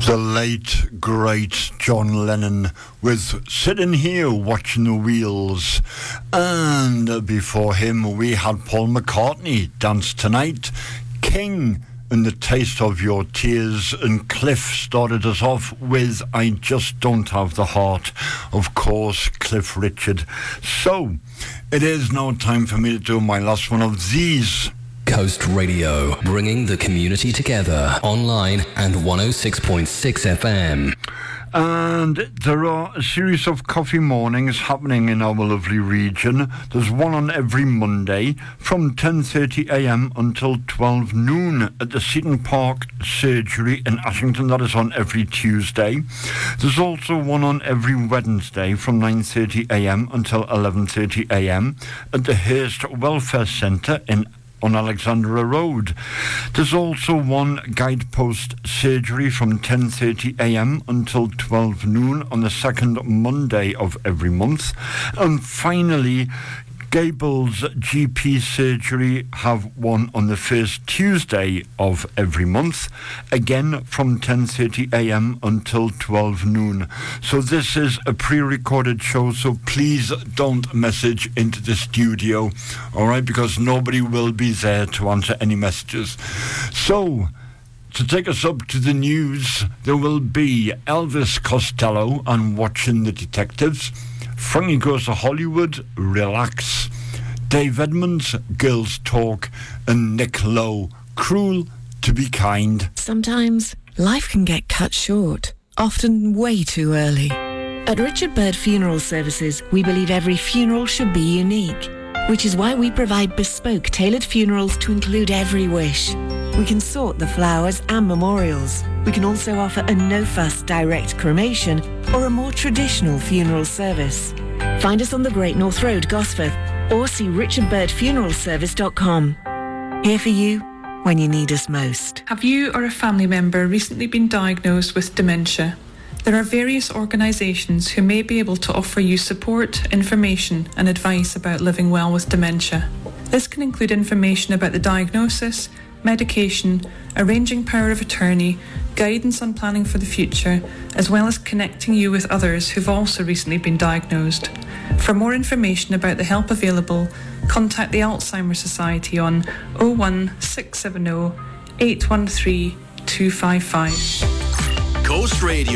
The late, great John Lennon with Sitting Here Watching the Wheels. And before him, we had Paul McCartney, Dance Tonight, King, and The Taste of Your Tears, and Cliff started us off with I Just Don't Have the Heart. Of course, Cliff Richard. So, it is now time for me to do my last one of these. Coast Radio, bringing the community together, online and 106.6 FM. And there are a series of coffee mornings happening in our lovely region. There's one on every Monday from 10:30am until 12 noon at the Seaton Park Surgery in Ashington. That is on every Tuesday. There's also one on every Wednesday from 9:30am until 11:30am at the Hearst Welfare Centre on Alexandra Road. There's also one guidepost surgery from 10:30am until 12 noon on the second Monday of every month. And finally, Gables GP surgery have one on the first Tuesday of every month, again from 10:30am until 12 noon. So this is a pre-recorded show, so please don't message into the studio, all right, because nobody will be there to answer any messages. So, to take us up to the news, there will be Elvis Costello on Watching the Detectives, Frankie Goes to Hollywood, Relax, Dave Edmonds, Girls Talk, and Nick Lowe, Cruel to Be Kind. Sometimes life can get cut short, often way too early. At Richard Bird Funeral Services, we believe every funeral should be unique, which is why we provide bespoke, tailored funerals to include every wish. We can sort the flowers and memorials. We can also offer a no-fuss direct cremation or a more traditional funeral service. Find us on the Great North Road, Gosforth, or see richardbirdfuneralservice.com. Here for you when you need us most. Have you or a family member recently been diagnosed with dementia? There are various organisations who may be able to offer you support, information and advice about living well with dementia. This can include information about the diagnosis, medication, arranging power of attorney, guidance on planning for the future, as well as connecting you with others who've also recently been diagnosed. For more information about the help available, contact the Alzheimer's Society on 01670 813 255. Coast Radio.